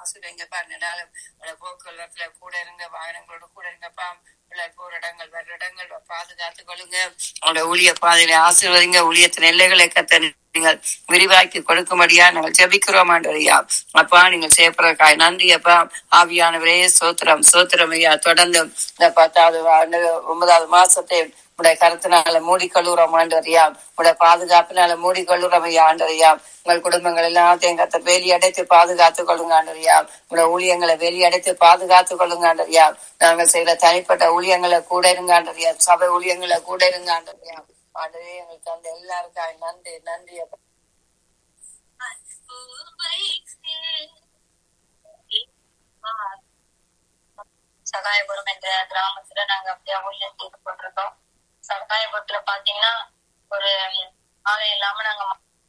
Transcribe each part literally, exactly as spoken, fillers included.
ஆசிரியங்கப்பா. நினாலும் போக்குவரத்துல கூட இருங்க, வாகனங்களோட கூட இருங்கப்பா. பிள்ளைகள் போற இடங்கள் வர்ற இடங்கள் பாதுகாத்துக் கொள்ளுங்க. உங்களோட ஊழிய பாதையில ஆசீர்வதிங்க. ஊழியத்தின் எல்லைகளை கத்த நீங்கள் விரிவாக்கி கொடுக்கும்படியா நாங்கள் ஜெபிக்கிறோம் ஆண்டவரையா. அப்பா நீங்கள் செய்யப்படுறதுக்காய் நன்றி அப்பா. ஆவியானவரே சோத்திரம் சோத்திரம் ஐயா. தொடர்ந்து இந்த பத்தாவது ஒன்பதாவது மாசத்தை உடைய கருத்தினால மூடி கொள்ளுறோம் ஆண்டவரையா. உடைய பாதுகாப்பினால மூடி கொள்ளுறோம் ஐயா ஆண்டவரையா. உங்கள் குடும்பங்கள் எல்லாத்தையும் கத்த வேலி அடைத்து பாதுகாத்துக் கொள்ளுங்க ஆண்டவரையா. உடைய ஊழியங்களை வேலி அடைத்து பாதுகாத்துக் கொள்ளுங்க ஆண்டவரையா. நாங்கள் செய்யற தனிப்பட்ட ஊழியங்களை கூட இருங்க ஆண்டவரையா. சபை ஊழியங்களை கூட இருங்க ஆண்டவரையா. ஆண்டவரே எங்களுக்கு அந்த எல்லாருக்காய் நன்றி நன்றி அப்பா. சகாயபுரம் என்ற கிராமத்துல நாங்க அப்படியே ஊழியத்தை இது பண்றோம். சகாயபுரத்துல பாத்தீங்கன்னா ஒரு ஆலயம் இல்லாம நாங்க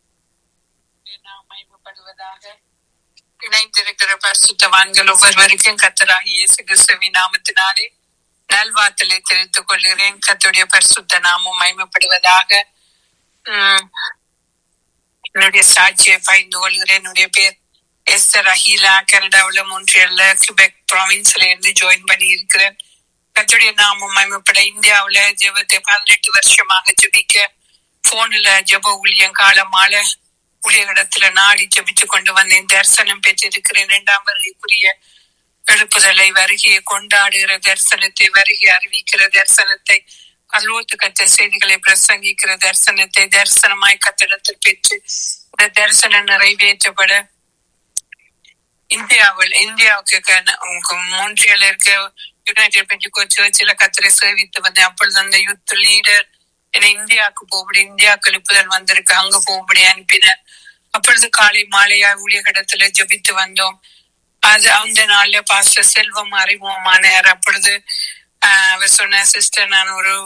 மகிமைப்படுவதாக. இணைந்திருக்கிற பரிசுத்தவான்கள் ஒவ்வொருவருக்கும் கர்த்தராகிய இயேசு கிறிஸ்துவின் நாமத்தினாலே நல்வாழ்த்தலை தெரிவித்துக் கொள்கிறேன். கர்த்தருடைய பரிசுத்த நாமம் மகிமைப்படுவதாக. உம் என்னுடைய சாட்சியை பகிர்ந்து கொள்கிறேன். என்னுடைய பேர் எஸ்தர் அஹீலா. கனடாவுல மொன்ட்ரியல்ல கியூபெக் ப்ராவின்ஸ்ல இருந்து ஜாயின் பண்ணி இருக்கிறேன். கர்த்தருடைய நாமம் மகிமைப்பட இந்தியாவுல ஜெபத்தை பதினெட்டு வருஷமாக ஜெபிக்க போன்ல ஜெப ஊழியம் காலமால ஊழிய இடத்துல நாடி ஜெபிச்சு கொண்டு வந்தேன். தரிசனம் பெற்றிருக்கிறேன். இரண்டாம் வருகைக்குரிய எழுப்புதலை வருகையை கொண்டாடுகிற தரிசனத்தை, வருகை அறிவிக்கிற தரிசனத்தை, பரலோகத்து கத்த செய்திகளை பிரசங்கிக்கிற தரிசனத்தை தரிசனமாய் கத்திடத்தில் பெற்று இந்த தரிசனம் நிறைவேற்றப்பட இந்தியாவில் இந்தியாவுக்கு மோன்ட்ரியல் இருக்க யுனைடெட் பெண்டிகோஸ்ட் சர்ச்சில் கத்தரை சேவித்து வந்தேன். அப்பொழுது அந்த யூத் லீடர் என்னை இந்தியாவுக்கு போகும்படி, இந்தியாவுக்கு எழுப்புதல் வந்திருக்கு, அங்க போகும்படி அனுப்பினர். அப்பொழுது காலை மாலையா ஊழியரிடத்துல ஜெபித்து வந்தோம். அது அந்த நாள்ல பாஸ்டர் செல்வம் அறிமுகமானார். அப்பொழுது ஆஹ் அவர் சொன்ன, சிஸ்டர் நான் ஒரு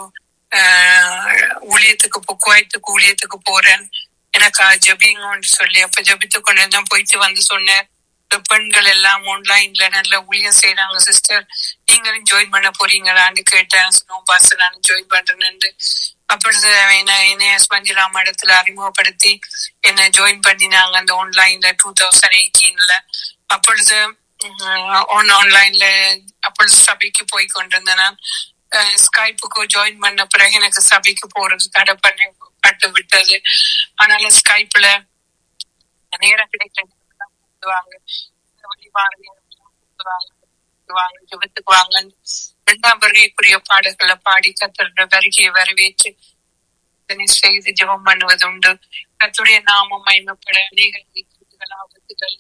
ஆஹ் ஊழியத்துக்கு குவைத்துக்கு ஊழியத்துக்கு போறேன், எனக்கு ஜெபிங்கன்னு சொல்லி அப்ப ஜெபித்து கொண்டு தான் போயிட்டு வந்து சொன்னேன். பெண்கள் எல்லாம் ஆன்லைன்ல நல்ல ஊழியம் செய்யறாங்க சிஸ்டர், நீங்களும் ஜாயின் பண்ண போறீங்களான்னு கேட்டேன். பாஸ்டர் நான் ஜாயின் பண்றேன்னு. அப்பொழுது என்ன மஞ்சுளா இடத்துல அறிமுகப்படுத்தி என்ன ஜாயின் பண்ணினாங்க அந்த ஆன்லைன்ல டூ தௌசண்ட் எயிட்டீன்ல. அப்பொழுது ஆன்லைன்ல அப்பொழுது சபைக்கு போய் கொண்டிருந்தேன். நான் ஸ்கைப்புக்கு ஜாயின் பண்ண பிறகு எனக்கு சபைக்கு போறது தடை பண்ணி பட்டு விட்டது. ஆனாலும் ஸ்கைப்ல நேரம் கிடைக்கிறது ஜெபத்துக்கு வாங்க, இரண்டாம் வருகைக்குரிய பாடல்களை பாடி கர்த்தருடைய வருகையை வரவேற்று செய்து ஜெபம் பண்ணுவது உண்டு. கர்த்தருடைய நாமம் மகிமைப்பட அநேக ஆபத்துகள்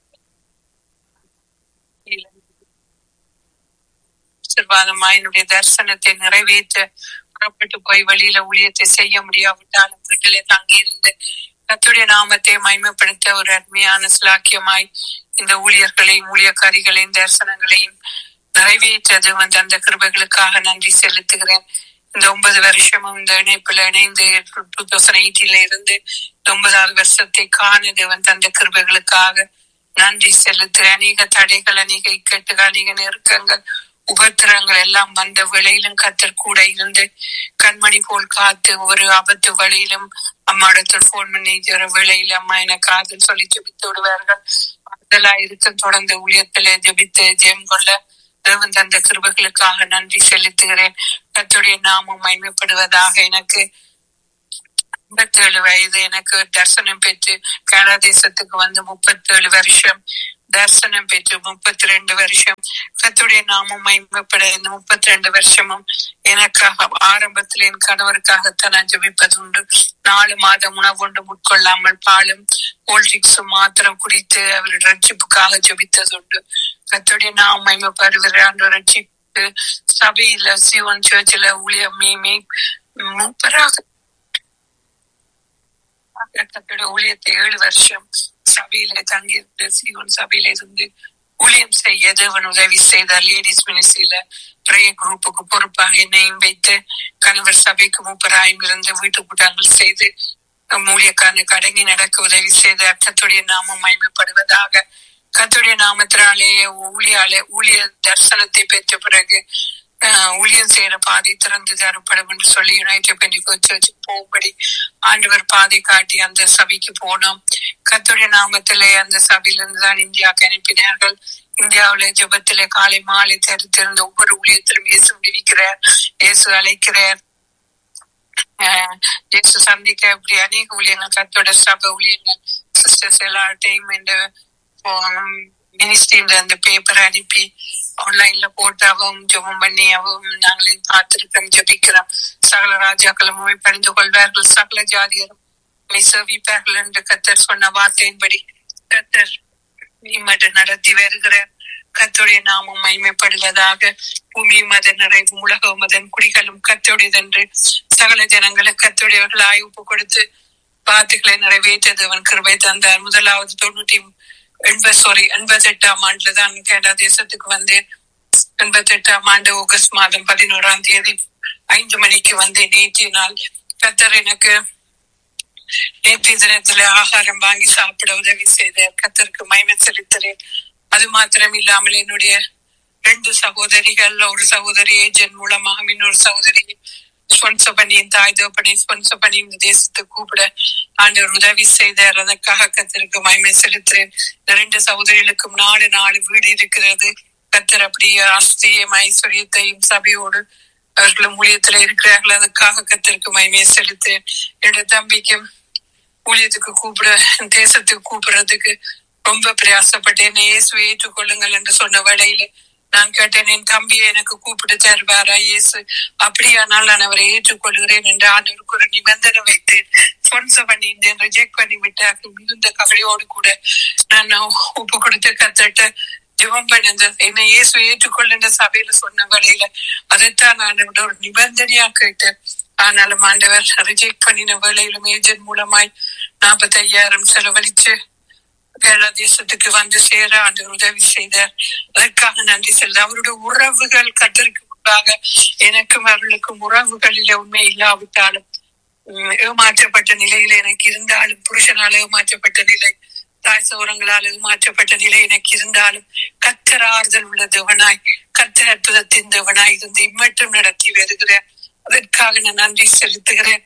ஆசீர்வாதமாய் என்னுடைய தரிசனத்தை நிறைவேற்ற புறப்பட்டு போய் வழியில ஊழியத்தை செய்ய முடியாவிட்டாலும் வீட்டிலே தங்கி இருந்து கர்த்தருடைய நாமத்தை மகிமைப்படுத்த ஒரு அருமையான சிலாக்கியமாய் இந்த ஊழியர்களையும் ஊழியக்காரிகளையும் தரிசனங்களையும் நிறைவேற்றது வந்து அந்த கிருபைகளுக்காக நன்றி செலுத்துகிறேன். இந்த ஒன்பது வருஷமும் இந்த இணைப்புல இணைந்து டூ தௌசண்ட் எயிட்டீன்ல இருந்து ஒன்பதாவது வருஷத்தை காணது வந்து அந்த கிருபைகளுக்காக நன்றி செலுத்துகிறேன். அநேக தடைகள், அநேக இக்கட்டுகள், அநேக நெருக்கங்கள், உபத்திரங்கள் எல்லாம் வந்த வேளையிலும் கர்த்தர் கூட இருந்து கண்மணி போல் காத்து ஒரு ஆபத்து வழியிலும் அம்மாடத்தில் போன் பண்ணி வேளையில அம்மா எனக்கு காதுன்னு சொல்லி ஜெபித்து விடுவார்கள். அதெல்லாம் இருக்க தொடர்ந்து ஊழியத்துல ஜெபித்து ஜெயம் கொள்ள தேவன் தந்த கிருபைகளுக்காக நன்றி செலுத்துகிறேன். கர்த்தருடைய நாமம் மகிமைப்படுவதாக. எனக்கு ஐம்பத்தி ஏழு வயது. எனக்கு தரிசனம் பெற்று கனடா தேசத்துக்கு வந்து முப்பத்தி ஏழு வருஷம் தரிசனம் பெற்று முப்பத்தி ரெண்டு வருஷம் கர்த்தருடைய நாமம் மகிமைப்பட இந்த முப்பத்தி ரெண்டு வருஷமும் எனக்காக ஆரம்பத்தில் என் கணவருக்காகத்தான் நான் ஜெபிப்பது உண்டு. நாலு மாதம் உணவு ஒன்று உட்கொள்ளாமல் பாலும் கோல்ட்ரிக்ஸும் மாத்திரம் குடித்து அவருடைய ரட்சிப்புக்காக ஜெபித்தது உண்டு. கர்த்தருடைய நாமம் மகிமைப்படுகிற ரட்சிப்பு சபையில சிவன் சர்ச்சில் ஊழியம் மீமி மூப்பராக கர்த்தருடைய ஊழியத்தை ஏழு வருஷம் சபையில தங்கியிருந்து சிவன் சபையில இருந்து ஊழியம் செய்ய தேவன் உதவி செய்தார். லேடிஸ் மினிஸ்ட்ரியில பிரேயர் குரூப்புக்கு பொறுப்பாக என்னையும் வைத்து கணவர் சபைக்கு மூப்பராயும் இருந்து வீட்டு கூட்டங்கள் செய்து ஊழியக்காரனுக்கு அடங்கி நடக்க உதவி செய்தார். கர்த்தருடைய நாமம் மகிமைப்படுவதாக. கர்த்தருடைய நாமத்தினாலே ஊழியாலே ஊழிய தரிசனத்தை பெற்ற பிறகு ஊழியர் செய்யற பாதை திறந்து தரப்படும் என்று சொல்லி யுனைடெட் பெண்டிகோஸ்ட் சர்ச்சுக்கு போகும்படி ஆண்டவர் பாதை காட்டி அந்த சபைக்கு போனோம். கர்த்தருடைய நாமத்திலே அந்த சபையிலிருந்து தான் இந்தியாவுக்கு அனுப்பினார்கள். இந்தியாவில ஜெபத்திலே காலை மாலை தரித்திருந்த ஒவ்வொரு ஊழியத்திலும் இயேசு விடுவிக்கிறார், இயேசு அழைக்கிறார், இயேசு சந்திக்க அப்படி அநேக ஊழியங்கள் கர்த்தரோட சபை ஊழியங்கள் சிஸ்டர்ஸ் எல்லார்ட்டையும் இந்த மினிஸ்ட்ரி அந்த பேப்பர் அனுப்பி ஆன்லைன்ல போட்டாவும் ஜெபம் பண்ணியாவும் நாங்களே பார்த்திருக்கிறோம், ஜபிக்கிறோம். சகல ராஜாக்களும் பணிந்து கொள்வார்கள், சகல ஜாதியரும் செவிப்பார்கள் என்று கர்த்தர் சொன்ன வார்த்தையின்படி கர்த்தர் இம்மட்டு நடத்தி வருகிறார். கர்த்தருடைய நாமம் மகிமைப்படுவதாக. பூமியும் அதன் நிறைவும் உலகம் அதன் குடிகளும் கர்த்தருடையதென்று சகல ஜனங்களுக்கு கர்த்தருடையவர்களாய் ஒப்பு கொடுத்து வார்த்தைகளை நிறைவேற்றது அவன் கிருபை தந்தார். முதலாவது தொண்ணூற்றி எண்பது சாரி எண்பத்தி எட்டாம் ஆண்டுல தான் கனடா தேசத்துக்கு வந்தேன். எண்பத்தி எட்டாம் ஆண்டு ஆகஸ்ட் மாதம் பதினோராம் தேதி ஐந்து மணிக்கு வந்தேன். நேற்றைய நாள் கர்த்தர் எனக்கு நேற்றைய தினத்துல ஆகாரம் வாங்கி சாப்பிட உதவி செய்தார். கர்த்தருக்கு மகிமை செலுத்துறேன். அது மாத்திரம் இல்லாமல் என்னுடைய ரெண்டு சகோதரிகள், ஒரு சகோதரி ஏஜென்ட் மூலமாக இன்னொரு சகோதரி ஸ்பான்சர் பண்ணி தாய் தகப்பனை ஸ்பான்சர் பண்ணி இந்த தேசத்துக்கு கூப்பிட ஆண்டவர் உதவி செய்தார். அதற்காக கர்த்தருக்கு மகிமை செலுத்துறேன். இந்த ரெண்டு சகோதரிகளுக்கும் நாலு நாலு வீடு இருக்கிறது. கர்த்தர் அப்படியே ஆஸ்திரியம் ஐஸ்வர்யத்தையும் சபையோடு அவர்களும் ஊழியத்துல இருக்கிறார்கள். அதுக்காக கர்த்தருக்கு மகிமையை செலுத்துறேன். என்னுடைய தம்பிக்கும் ஊழியத்துக்கு கூப்பிட தேசத்துக்கு கூப்பிடுறதுக்கு ரொம்ப பிரயாசப்பட்டேன். என்னை இயேசு ஏற்றுக்கொள்ளுங்கள் என்று சொன்ன வேளையில நான் கேட்டேன், என் தம்பியை எனக்கு கூப்பிட்டு தருவாரா இயேசு? அப்படியானால் நான் அவரை ஏற்றுக்கொள்கிறேன் என்று ஆண்டவருக்கு ஒரு நிபந்தனை வைத்தேன். ஸ்பான்சர் பண்ணியிருந்தேன், ரிஜெக்ட் பண்ணி விட்டார்கள். மிகுந்த கவலையோடு கூட நான் ஒப்பு கொடுத்து கத்துட்டு ஜெபம் பண்ண என்னை இயேசு ஏற்றுக்கொள்ள சபையில சொன்ன வேளையில அதைத்தான் ஆண்டவர் ஒரு நிபந்தனையா கேட்டேன். ஆனாலும் ஆண்டவர் ரிஜெக்ட் பண்ணின வேளையிலும் ஏஜென்ட் மூலமாய் நாற்பத்தி ஐயாயிரம் செலவழிச்சு கேரளா தேசத்துக்கு வந்து சேர ஆண்டவர் உதவி செய்தார். அதற்காக நன்றி செல்ல. அவருடைய உறவுகள் கர்த்தருக்கு முன்பாக எனக்கும் அவர்களுக்கும் உறவுகளில உண்மை இல்லாவிட்டாலும் ஏமாற்றப்பட்ட நிலையில எனக்கு இருந்தாலும், புருஷனால ஏமாற்றப்பட்ட நிலை, தாய் சௌரங்களால் ஏமாற்றப்பட்ட நிலை எனக்கு இருந்தாலும் கர்த்தர் ஆறுதல் உள்ள தேவனாய், கர்த்தர் அற்புதத்தின் தேவனாய் இருந்து இம்மட்டும் நடத்தி வருகிறார். அதற்காக நான் நன்றி செலுத்துகிறேன்.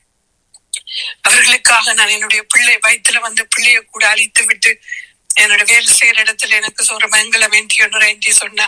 அவர்களுக்காக நான் என்னுடைய பிள்ளை வயிற்றுல வந்த பிள்ளைய கூட அழித்து விட்டு என்னோட வேலை செய்யற இடத்துல எனக்கு சொல்ற மங்களம் என்று சொன்னா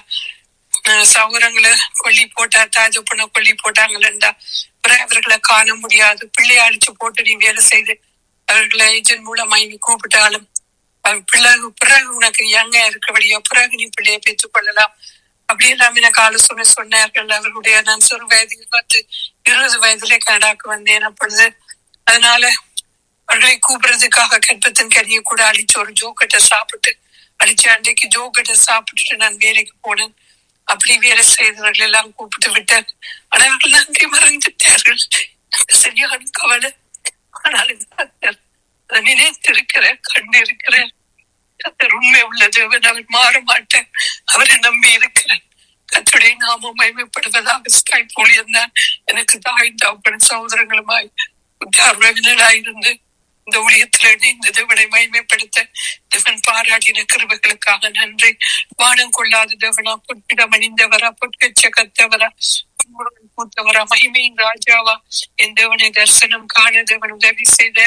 சௌரங்களை கொல்லி போட்டா தாஜ பொண்ண கொல்லி போட்டாங்களா அவர்களை காண முடியாது. பிள்ளைய அழிச்சு போட்டு நீ வேலை செய்து அவர்களை ஏஜென்ட் மூலமாய் நீ கூப்பிட்டாலும் பிறகு பிறகு உனக்கு யங்கா இருக்கபடியா பிறகு நீ பிள்ளைய பெற்றுக் கொள்ளலாம் அப்படி எல்லாம் எனக்கு ஆலோசனை சொன்னார்கள். அவர்களுடைய நான் சிறு வயதில் பார்த்து இருபது வயதுல கனடாக்கு வந்தேன். அப்பொழுது அதனால அவர்களை கூப்பிடுறதுக்காக கற்பத்தின் கனியை கூட அழிச்சு ஒரு ஜோக்கட்டை சாப்பிட்டு அடிச்சு அன்றைக்கு ஜோக்கட்டை சாப்பிட்டுட்டு நான் வேலைக்கு போனேன். அப்படி வேலை செய்தவர்கள் எல்லாம் கூப்பிட்டு விட்டார். ஆனா அவர்கள் நன்றி மறந்துட்டார்கள். சரியான கவலை. ஆனாலும் அதை நினைத்திருக்கிறேன், கண்டு இருக்கிறேன். கர்த்தர் உண்மை உள்ள தேவன், அவர் மாற மாட்டேன், அவரை நம்பி இருக்கிறேன். கர்த்தருடைய நாமம் மகிமைப்படுவதாக. ஸ்கைப் ஊழியம் தான் எனக்கு தாய் தகப்பன் சகோதரங்களுமாய் உறவினராயிருந்து இந்த ஊழியத்தில் இணைந்து தேவனை மகிமைப்படுத்த தேவன் பாராட்டின கிருபைகளுக்காக நன்றி. வானம் கொள்ளாத தேவனா, பொற்கிடம் அணிந்தவரா, பொற்கச்ச கத்தவரா, பூத்தவரா, மகிமையின் ராஜாவா, என் தேவனை தரிசனம் காண தேவன் உதவி செய்த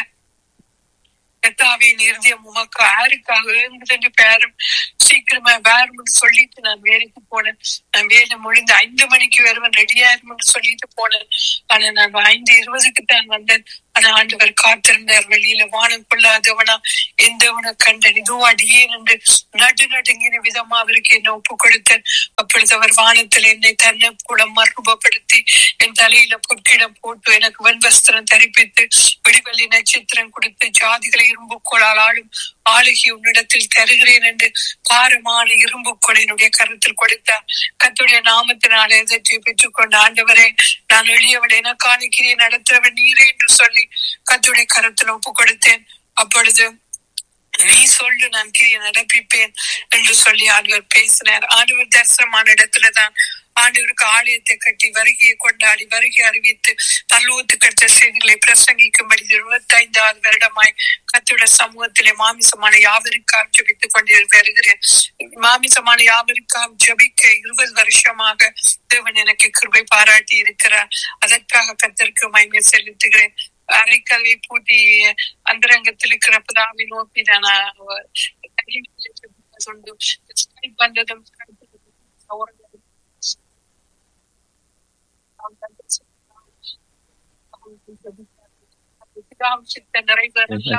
கர்த்தாவின் இருதயம் உமக்கு யாருக்காக ஏங்குது பேரும் சீக்கிரமா வேறும்னு சொல்லிட்டு நான் வேலைக்கு போனேன். நான் வேலை முடிந்து ஐந்து மணிக்கு வருவேன், ரெடியா இருக்கும்னு சொல்லிட்டு போனேன். ஆனா நான் ஐந்து இருபதுக்கு தான் வந்தேன். ஆனா ஆண்டவர் காத்திருந்தார். வெளியில வானம் கொள்ளாதவனா எந்தவனை கண்டன் இதோ அடியேன் என்று நடு நடுங்கின விதமா அவருக்கு என்ன ஒப்பு கொடுத்தேன். அப்பொழுது அவர் வானத்தில் என்னை தன்னை கூட மறுபப்படுத்தி என் தலையில பொற்கிடம் போட்டு எனக்கு வெண்வஸ்திரம் தரிப்பித்து விடிவெள்ளி நட்சத்திரம் கொடுத்து ஜாதிகளை இரும்புக்கோளால் ஆளும் ஆளுகி உன்னிடத்தில் தருகிறேன் என்று பாரமான இரும்புக்கோள் என்னுடைய கருத்தில் கொடுத்தார். கர்த்தருடைய நாமத்தினாலே எதற்றை பெற்றுக் கொண்ட ஆண்டவரே, நான் எளியவள் என காணிக்கிறேன், நடத்துறவன் நீரே என்று சொல்லி கர்த்தருடைய கருத்தில் ஒப்பு கொடுத்தேன். அப்பொழுது நீ சொல்லு நான் கிரியை நடப்பிப்பேன் என்று சொல்லி ஆண்டவர் பேசினார். ஆண்டவர் தரிசனமான இடத்துலதான் ஆண்டவருக்கு ஆலயத்தை கட்டி வருகையை கொண்டாடி வருகை அறிவித்து தல்லூத்து கட்ட செய்திகளை பிரசங்கிக்கும்படி இருபத்தி ஐந்தாவது வருடமாய் கர்த்தருடைய சமூகத்திலே மாமிசமான யாவருக்காக ஜெபித்துக் கொண்டு வருகிறேன். மாமிசமான யாவருக்காக ஜெபிக்க இருபது வருஷமாக தேவன் எனக்கு கிருபை பாராட்டி இருக்கிறார். அதற்காக கர்த்தருக்கு மகிமை செலுத்துகிறேன். அரைக்கல்லை பூட்டி அந்தரங்கத்தில் இருக்கிற பிதாவை நோக்கி நான் வந்ததும் எல்லா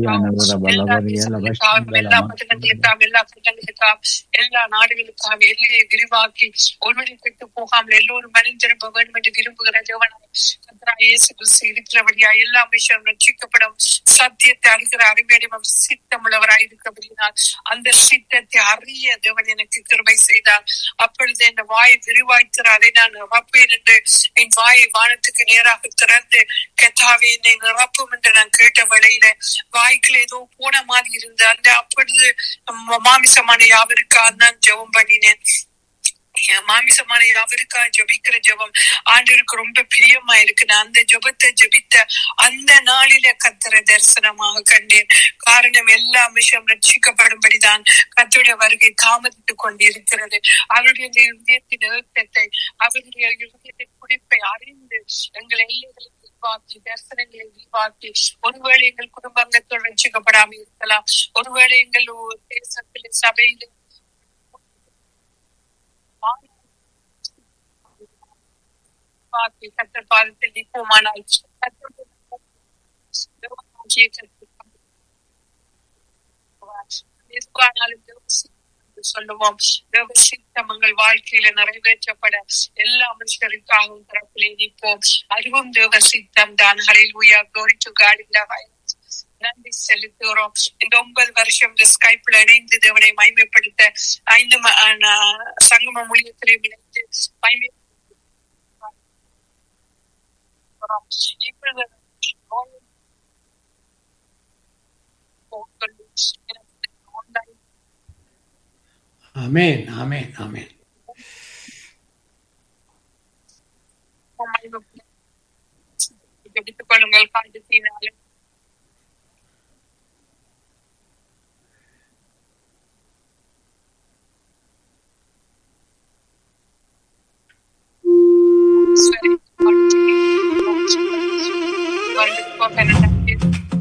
நாடுகளுக்காக எல்லையை விரிவாக்கி ஒருவரை கெட்டு போகாமல் எல்லோரும் மனம் திரும்ப வேண்டும் என்று விரும்புகிற தேவனாய் இயேசு கிறிஸ்து இருக்கிறபடியா எல்லா விஷயம் ரட்சிக்கப்படும் சத்தியத்தை அறிகிற அறிவியடம் சித்தமுள்ளவராய் இருக்கிறபடினால் அந்த சித்தத்தை அறிய தேவன் எனக்கு கிருபை செய்தார். அப்பொழுது என் வாயை விரிவாய்க்கிறார். அதை நான் நிரப்பேன் என்று என் வாயை வானத்துக்கு நேராக திறந்து கர்த்தாவே என்னை நிரப்பும் என்று நான் கேட்ட வேளையில வாய்க்குள்ள ஏதோ போன மாதிரி இருந்த அந்த அப்பொழுது மாமிசமான யாவருக்காக நான் ஜெபம் பண்ணினேன். மாமிசமான யாவருக்கா ஜபிக்கிற ஜபம் ஆண்டவருக்கு ரொம்ப பிரியமா இருக்கு. நான் அந்த ஜபத்தை ஜபித்த அந்த நாளில கர்த்தரை தரிசனமாக கண்டேன். காரணம் எல்லா விஷயம் ரட்சிக்கப்படும்படிதான் கர்த்தருடைய வருகை தாமதித்துக் கொண்டிருக்கிறது. அவருடைய இருதயத்தின் ஏக்கத்தை அவருடைய இருதயத்தின் குடிப்பை அறிந்து எங்கள் எல்லைகளை விரிவாக்கி தரிசனங்களை விரிவாக்கி ஒருவேளை எங்கள் குடும்பங்கள் ரட்சிக்கப்படாமல் இருக்கலாம். ஒருவேளை எங்கள் தேசத்தில் சபையில் கர்த்தர் பாதத்தில் நிற்போமானால் சொல்லுவோம். தேவசித்தமங்கள் வாழ்க்கையில நிறைவேற்றப்பட எல்லா மனுஷருக்காகவும் தரப்பிலே நிற்போம். அதுவும் தேவசித்தம் தான். ஹல்லேலூயா, glory to God in the highest. நன்றி செலுத்துகிறோம். இந்த ஒன்பது வருஷம் இந்த ஸ்கைப்ல இணைந்து தேவனை மகிமைப்படுத்த ஐந்து சங்கம மூலியத்திலே இணைந்து மகிமை ஆமென் ஆமென் ஆமென். ஜெபித்துக் கொள்ளுங்கள். காண்டத்தினாலும்